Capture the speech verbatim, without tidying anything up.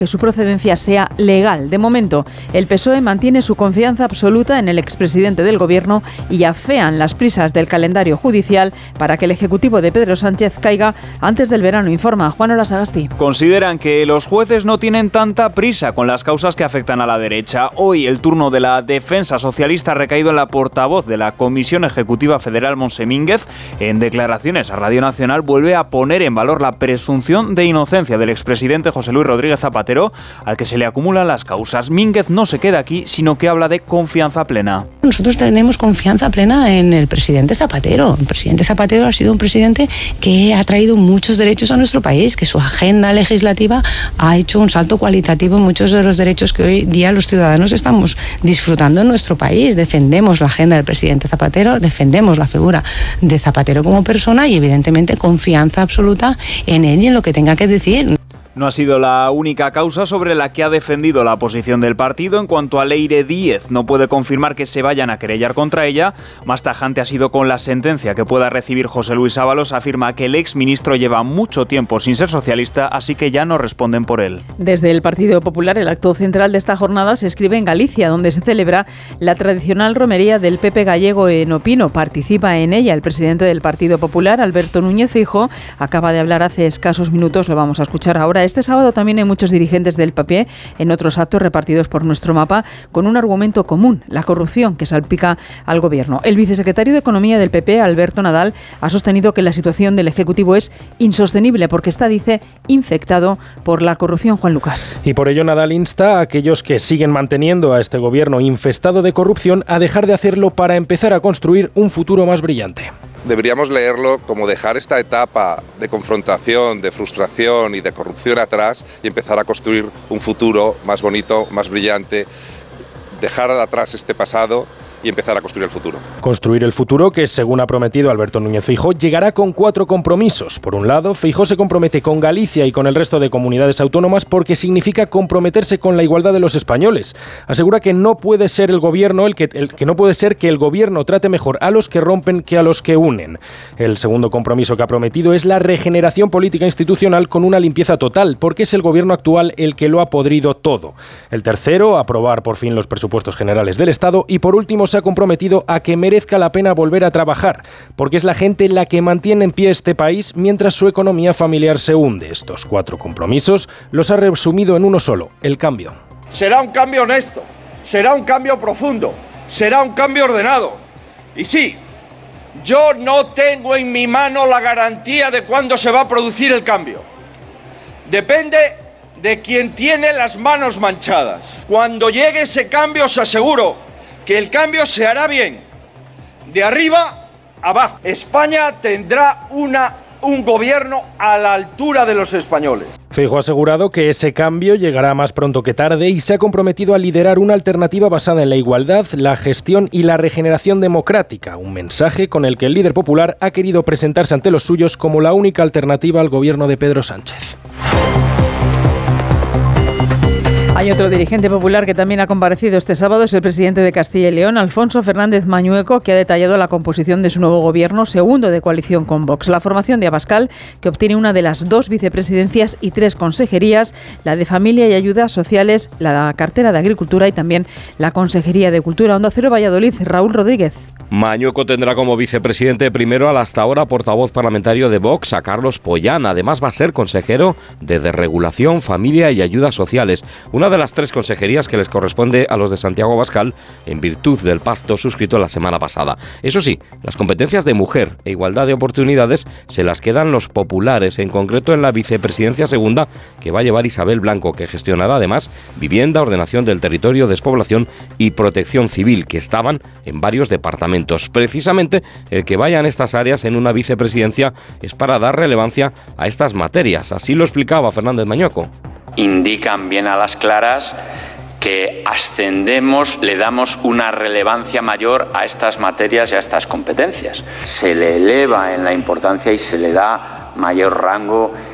que su procedencia sea legal. De momento, el P S O E mantiene su confianza absoluta en el expresidente del Gobierno y afean las prisas del calendario judicial para que el Ejecutivo de Pedro Sánchez caiga antes del verano, informa Juan Olasagasti. Consideran que los jueces no tienen tanta prisa con las causas que afectan a la derecha. Hoy el turno de la defensa socialista ha recaído en la portavoz de la Comisión Ejecutiva Federal, Montse Mínguez. En declaraciones a Radio Nacional vuelve a poner en valor la presunción de inocencia del expresidente José Luis Rodríguez Zapatero, al que se le acumulan las causas. Mínguez no se queda aquí, sino que habla de confianza plena. Nosotros tenemos confianza plena en el presidente Zapatero. El presidente Zapatero ha sido un presidente que ha traído muchos derechos a nuestro país, que su agenda legislativa ha hecho un salto cualitativo en muchos de los derechos que hoy día los ciudadanos estamos disfrutando en nuestro país. Defendemos la agenda del presidente Zapatero, defendemos la figura de Zapatero como persona y evidentemente confianza absoluta en él y en lo que tenga que decir. No ha sido la única causa sobre la que ha defendido la posición del partido. En cuanto a Leire Díez, no puede confirmar que se vayan a querellar contra ella. Más tajante ha sido con la sentencia que pueda recibir José Luis Ábalos. Afirma que el exministro lleva mucho tiempo sin ser socialista, así que ya no responden por él. Desde el Partido Popular, el acto central de esta jornada se escribe en Galicia, donde se celebra la tradicional romería del P P gallego en Opino. Participa en ella el presidente del Partido Popular, Alberto Núñez Feijóo. Acaba de hablar hace escasos minutos, lo vamos a escuchar ahora. Este sábado también hay muchos dirigentes del P P en otros actos repartidos por nuestro mapa con un argumento común, la corrupción que salpica al Gobierno. El vicesecretario de Economía del P P, Alberto Nadal, ha sostenido que la situación del Ejecutivo es insostenible porque está, dice, infectado por la corrupción. Juan Lucas. Y por ello Nadal insta a aquellos que siguen manteniendo a este Gobierno infestado de corrupción a dejar de hacerlo para empezar a construir un futuro más brillante. Deberíamos leerlo como dejar esta etapa de confrontación, de frustración y de corrupción atrás y empezar a construir un futuro más bonito, más brillante, dejar atrás este pasado y empezar a construir el futuro. Construir el futuro que, según ha prometido Alberto Núñez Feijóo, llegará con cuatro compromisos. Por un lado, Feijóo se compromete con Galicia y con el resto de comunidades autónomas porque significa comprometerse con la igualdad de los españoles. Asegura que no puede ser el gobierno el que, el, que no puede ser que el gobierno trate mejor a los que rompen que a los que unen. El segundo compromiso que ha prometido es la regeneración política institucional con una limpieza total, porque es el gobierno actual el que lo ha podrido todo. El tercero, aprobar por fin los presupuestos generales del Estado y, por último, se ha comprometido a que merezca la pena volver a trabajar, porque es la gente la que mantiene en pie este país mientras su economía familiar se hunde. Estos cuatro compromisos los ha resumido en uno solo: el cambio. Será un cambio honesto, será un cambio profundo, será un cambio ordenado. Y sí, yo no tengo en mi mano la garantía de cuándo se va a producir el cambio. Depende de quien tiene las manos manchadas. Cuando llegue ese cambio, os aseguro que el cambio se hará bien, de arriba abajo. España tendrá una, un gobierno a la altura de los españoles. Feijóo ha asegurado que ese cambio llegará más pronto que tarde y se ha comprometido a liderar una alternativa basada en la igualdad, la gestión y la regeneración democrática, un mensaje con el que el líder popular ha querido presentarse ante los suyos como la única alternativa al gobierno de Pedro Sánchez. Hay otro dirigente popular que también ha comparecido este sábado, es el presidente de Castilla y León, Alfonso Fernández Mañueco, que ha detallado la composición de su nuevo gobierno, segundo de coalición con Vox. La formación de Abascal, que obtiene una de las dos vicepresidencias y tres consejerías, la de Familia y Ayudas Sociales, la cartera de Agricultura y también la Consejería de Cultura. Onda Cero Valladolid, Raúl Rodríguez. Mañueco tendrá como vicepresidente primero al hasta ahora portavoz parlamentario de Vox, a Carlos Pollán. Además va a ser consejero de Desregulación, Familia y Ayudas Sociales, una de las tres consejerías que les corresponde a los de Santiago Abascal en virtud del pacto suscrito la semana pasada. Eso sí, las competencias de mujer e igualdad de oportunidades se las quedan los populares, en concreto en la vicepresidencia segunda que va a llevar Isabel Blanco, que gestionará además vivienda, ordenación del territorio, despoblación y protección civil, que estaban en varios departamentos. Precisamente el que vayan estas áreas en una vicepresidencia es para dar relevancia a estas materias. Así lo explicaba Fernández Mañueco. Indican bien a las claras que ascendemos, le damos una relevancia mayor a estas materias y a estas competencias. Se le eleva en la importancia y se le da mayor rango